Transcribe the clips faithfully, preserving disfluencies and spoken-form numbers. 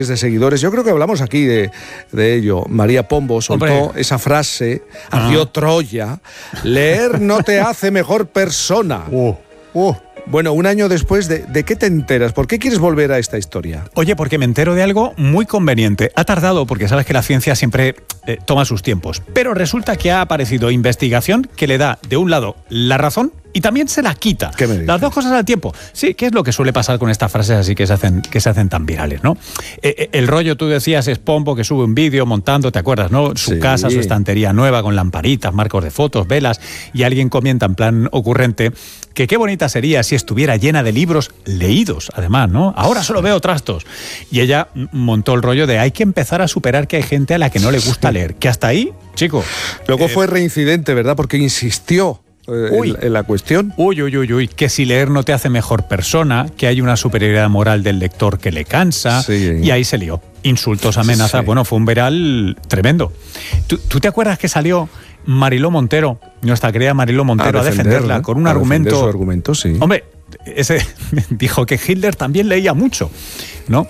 de seguidores. Yo creo que hablamos aquí de, de ello. María Pombo soltó Hombre. esa frase, ardió ah. Troya: leer no te hace mejor persona. Uh, uh. Bueno, un año después, de, ¿de qué te enteras? ¿Por qué quieres volver a esta historia? Oye, porque me entero de algo muy conveniente. Ha tardado porque sabes que la ciencia siempre eh, toma sus tiempos. Pero resulta que ha aparecido investigación que le da, de un lado, la razón y también se la quita. ¿Qué me dices? Las dos cosas al tiempo. Sí, ¿qué es lo que suele pasar con estas frases así que se hacen, que se hacen tan virales, ¿no? Eh, el rollo, tú decías, es Pombo que sube un vídeo montando, ¿te acuerdas, no? Su sí. casa, su estantería nueva con lamparitas, marcos de fotos, velas, y alguien comenta en plan ocurrente que qué bonita sería si estuviera llena de libros leídos, además, ¿no? Ahora solo veo trastos. Y ella montó el rollo de hay que empezar a superar que hay gente a la que no le gusta leer. Que hasta ahí, chico. Luego eh, fue reincidente, ¿verdad? Porque insistió Uy, en, en la cuestión. Uy, uy, uy, uy, que si leer no te hace mejor persona, que hay una superioridad moral del lector que le cansa, sí. y ahí se lió. Insultos, amenazas, sí. Bueno, fue un viral tremendo. ¿Tú, ¿Tú te acuerdas que salió Mariló Montero, nuestra querida Mariló Montero, a, a defenderla con un a argumento? Su argumento, sí. Hombre, ese dijo que Hitler también leía mucho, ¿no?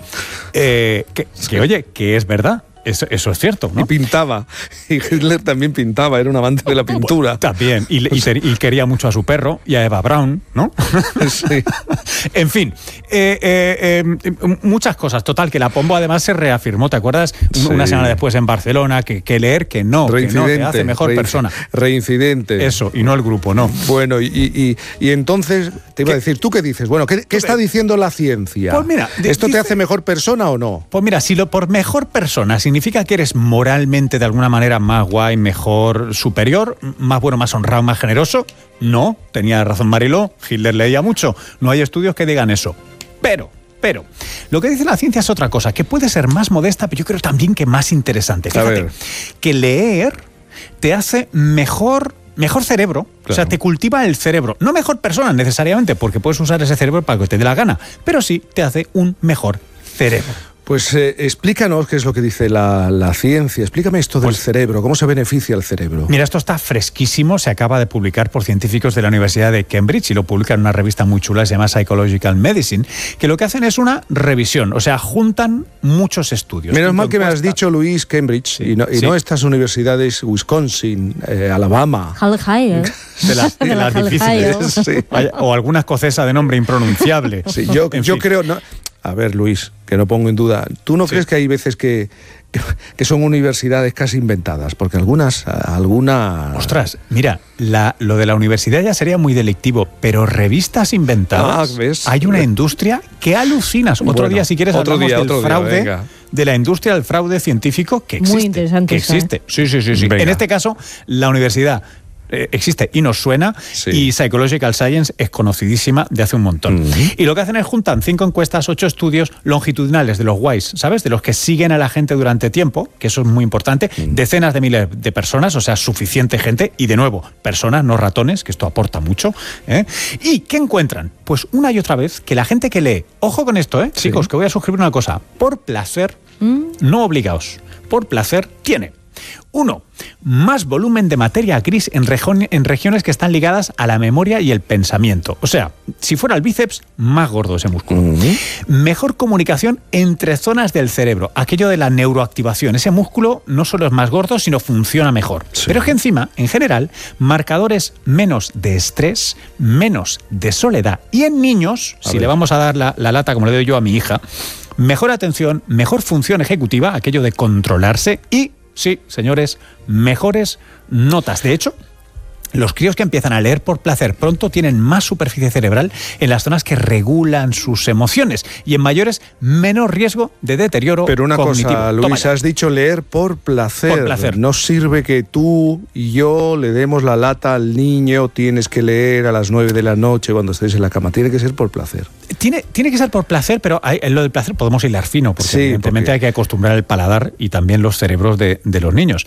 Eh, que, sí. que, oye, que es verdad. Eso, eso es cierto, ¿no? Y pintaba. Y Hitler también pintaba, era un amante de la pintura. También. Y, y, y quería mucho a su perro y a Eva Braun, ¿no? Sí. En fin, eh, eh, eh, muchas cosas. Total, que la Pombo además se reafirmó, ¿te acuerdas? Sí. Una semana después en Barcelona, que, que leer, que no, que no te hace mejor reinc- persona. Reincidente. Eso, y no el grupo, no. Bueno, y, y, y entonces, te iba ¿Qué? a decir, ¿tú qué dices? Bueno, ¿qué, qué está diciendo la ciencia? Pues mira, ¿esto dice, te hace mejor persona o no? Pues mira, si lo por mejor persona significa que eres moralmente de alguna manera más guay, mejor, superior, más bueno, más honrado, más generoso, no, tenía razón Mariló, Hitler leía mucho, no hay estudios que digan eso. Pero, pero, lo que dice la ciencia es otra cosa, que puede ser más modesta, pero yo creo también que más interesante. Fíjate, que leer te hace mejor... Mejor cerebro, claro. O sea, te cultiva el cerebro. No mejor persona necesariamente, porque puedes usar ese cerebro para que te dé la gana, pero sí te hace un mejor cerebro. Pues eh, explícanos qué es lo que dice la, la ciencia. Explícame esto del pues, cerebro, cómo se beneficia el cerebro. Mira, esto está fresquísimo, se acaba de publicar por científicos de la Universidad de Cambridge y lo publican en una revista muy chula, se llama Psychological Medicine, que lo que hacen es una revisión, o sea, juntan muchos estudios. Menos mal que me has dicho, Luis, Cambridge, sí, y, no, y sí. no estas universidades Wisconsin, eh, Alabama. Ohio. De las, de las difíciles. Sí. O alguna escocesa de nombre impronunciable. Sí, yo, yo creo... No, a ver, Luis, que no pongo en duda. ¿Tú no sí. crees que hay veces que, que, que son universidades casi inventadas? Porque algunas... algunas... Ostras, mira, la, lo de la universidad ya sería muy delictivo, pero revistas inventadas... Ah, ¿ves? Hay una industria que alucinas. Otro bueno, día, si quieres, otro hablamos día, del otro fraude... Día, de la industria del fraude científico que existe. Muy interesante. Que existe. Sí, sí, sí. sí. En este caso, la universidad... existe y nos suena, sí. Y Psychological Science es conocidísima de hace un montón. Uh-huh. Y lo que hacen es juntan cinco encuestas, ocho estudios longitudinales de los guays, ¿sabes? De los que siguen a la gente durante tiempo, que eso es muy importante, uh-huh. Decenas de miles de personas, o sea, suficiente gente, y de nuevo, personas, no ratones, que esto aporta mucho. ¿eh? ¿Y qué encuentran? Pues una y otra vez que la gente que lee, ojo con esto, ¿eh? Sí. Chicos, que voy a suscribir una cosa, por placer, uh-huh. No obligaos, por placer, tiene... Uno, más volumen de materia gris en, región, en regiones que están ligadas a la memoria y el pensamiento. O sea, si fuera el bíceps, más gordo ese músculo. Uh-huh. Mejor comunicación entre zonas del cerebro. Aquello de la neuroactivación. Ese músculo no solo es más gordo, sino funciona mejor. Sí. Pero es que encima, en general, marcadores menos de estrés, menos de soledad. Y en niños, a si ver. le vamos a dar la, la lata como le doy yo a mi hija, mejor atención, mejor función ejecutiva, aquello de controlarse y... Sí, señores, mejores notas. De hecho, los críos que empiezan a leer por placer pronto tienen más superficie cerebral en las zonas que regulan sus emociones y en mayores menos riesgo de deterioro cognitivo. Pero una cosa, Luis, has dicho leer por placer. Por placer. No sirve que tú y yo le demos la lata al niño, tienes que leer a las nueve de la noche cuando estés en la cama. Tiene que ser por placer. Tiene, tiene que ser por placer, pero hay, en lo del placer podemos hilar fino, porque sí, evidentemente porque... hay que acostumbrar el paladar y también los cerebros de, de los niños.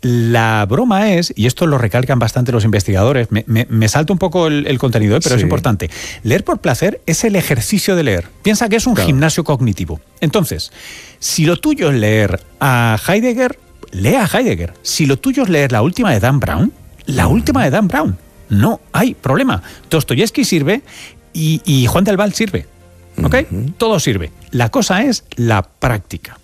La broma es, y esto lo recalcan bastante los investigadores, me, me, me salta un poco el, el contenido, ¿eh? Pero sí. Es importante. Leer por placer es el ejercicio de leer. Piensa que es un claro. gimnasio cognitivo. Entonces, si lo tuyo es leer a Heidegger, lea a Heidegger. Si lo tuyo es leer la última de Dan Brown, la última de Dan Brown. No hay problema. Dostoyevsky sirve y, y Juan del Val sirve. ¿Ok? Uh-huh. Todo sirve. La cosa es la práctica.